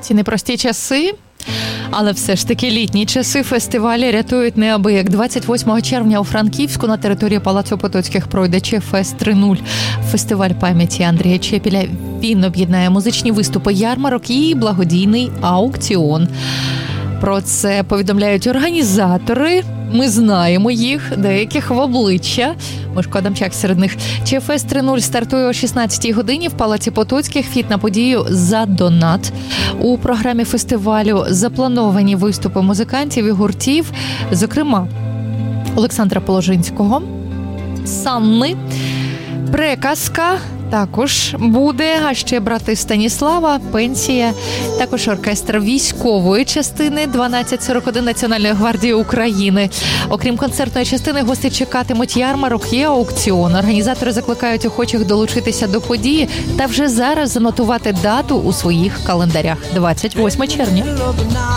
ці непрості часи, але все ж таки літні часи фестивалі рятують неабияк. 28 червня у Франківську на території Палацу Потоцьких пройде ЧФЕС 3.0. Фестиваль пам'яті Андрія Чепіля. Він об'єднає музичні виступи, ярмарок і благодійний аукціон. Про це повідомляють організатори. Ми знаємо їх, деяких в обличчя. Мишко Адамчак серед них. ЧФЕС 3.0 стартує о 16-й годині в Палаці Потоцьких. Вхід на подію за донат. У програмі фестивалю заплановані виступи музикантів і гуртів, зокрема Олександра Положинського, Санни, Приказка також буде, а ще брати Станіслава, Пенсія, також оркестр військової частини 1241 Національної гвардії України. Окрім концертної частини, гості чекатимуть ярмарок і аукціон. Організатори закликають охочих долучитися до події та вже зараз занотувати дату у своїх календарях. 28 червня.